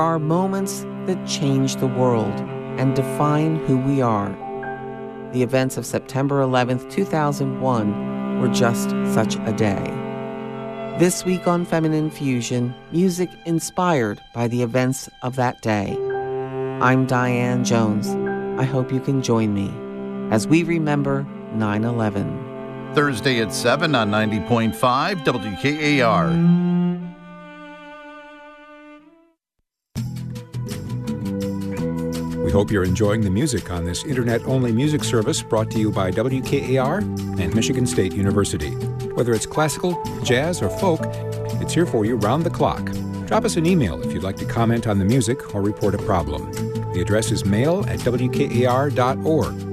are moments that change the world and define who we are. The events of September 11th, 2001 were just such a day. This week on Feminine Fusion, music inspired by the events of that day. I'm Diane Jones. I hope you can join me as we remember 9/11. Thursday at 7 on 90.5 WKAR. We hope you're enjoying the music on this internet-only music service brought to you by WKAR and Michigan State University. Whether it's classical, jazz, or folk, it's here for you round the clock. Drop us an email if you'd like to comment on the music or report a problem. The address is mail@wkar.org.